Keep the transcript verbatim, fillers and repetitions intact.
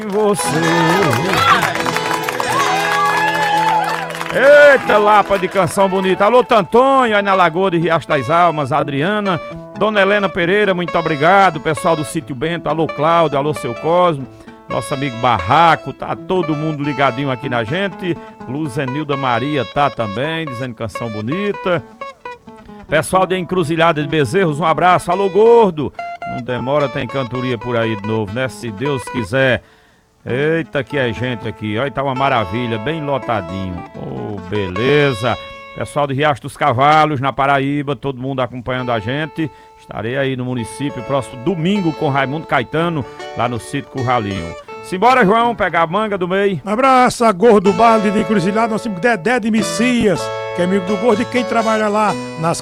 Você. Eita, lapa de canção bonita. Alô, Tantônio, aí na Lagoa de Riacho das Almas, Adriana, Dona Helena Pereira, muito obrigado. Pessoal do Sítio Bento, alô, Cláudio, alô, seu Cosmo, nosso amigo Barraco, tá todo mundo ligadinho aqui na gente. Luzenilda Maria tá também, dizendo canção bonita. Pessoal de Encruzilhada de Bezerros, um abraço. Alô, gordo. Não demora, tem cantoria por aí de novo, né? Se Deus quiser. Eita, que é gente aqui. Olha, tá uma maravilha, bem lotadinho. Oh, beleza. Pessoal de Riacho dos Cavalos, na Paraíba, todo mundo acompanhando a gente. Estarei aí no município próximo domingo com Raimundo Caetano, lá no Sítio Curralinho. Simbora, João, pegar a manga do meio. Um abraço a Gordo Balde de Encruzilhada, nós temos Dedé de Messias, que é amigo do Gordo e quem trabalha lá nas